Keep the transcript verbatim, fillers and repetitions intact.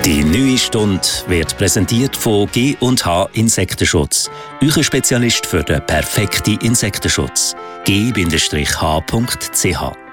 Die neue Stunde wird präsentiert von G und H Insektenschutz. Euer Spezialist für den perfekten Insektenschutz. G H punkt C H